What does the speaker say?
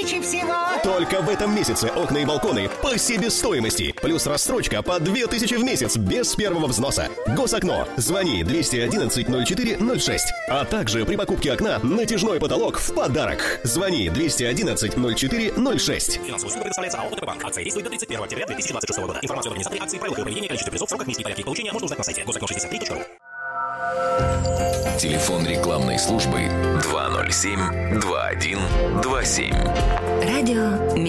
2000 всего. Только в этом месяце окна и балконы по себестоимости. Плюс рассрочка по 2000 в месяц без первого взноса. Госокно. Звони 211-04-06. А также при покупке окна натяжной потолок в подарок. Звони 211-04-06. Финансовую услугу предоставляется АО ТП Банк. Акция действует до 31 октября 2026 года. Информацию об организаторе акции, правилах ее проведения, количестве призов, сроках, месте и порядке их получения можно узнать на сайте gosokno63.ru. Телефон рекламной службы 207-2127. Радио